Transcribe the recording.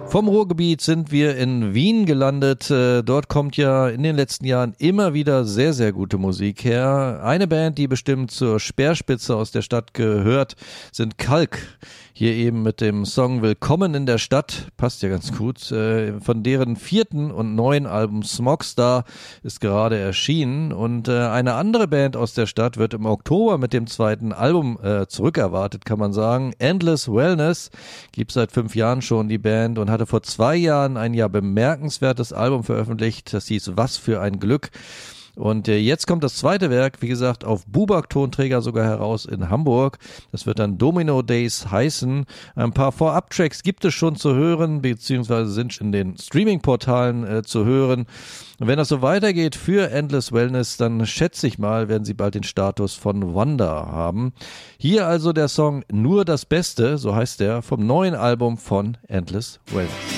Vom Ruhrgebiet sind wir in Wien gelandet. Dort kommt ja in den letzten Jahren immer wieder sehr, sehr gute Musik her. Eine Band, die bestimmt zur Speerspitze aus der Stadt gehört, sind Kalk. Hier eben mit dem Song Willkommen in der Stadt, passt ja ganz gut, von deren 4. und neuen Album Smogstar ist gerade erschienen. Und eine andere Band aus der Stadt wird im Oktober mit dem 2. Album zurückerwartet, kann man sagen. Endless Wellness gibt seit 5 Jahren schon die Band und hatte vor 2 Jahren ein ja bemerkenswertes Album veröffentlicht, das hieß Was für ein Glück. Und jetzt kommt das zweite Werk, wie gesagt, auf Bubak-Tonträger sogar heraus in Hamburg. Das wird dann Domino Days heißen. Ein paar Vorab-Tracks gibt es schon zu hören, beziehungsweise sind in den Streaming-Portalen zu hören. Und wenn das so weitergeht für Endless Wellness, dann schätze ich mal, werden sie bald den Status von Wonder haben. Hier also der Song Nur das Beste, so heißt der, vom neuen Album von Endless Wellness.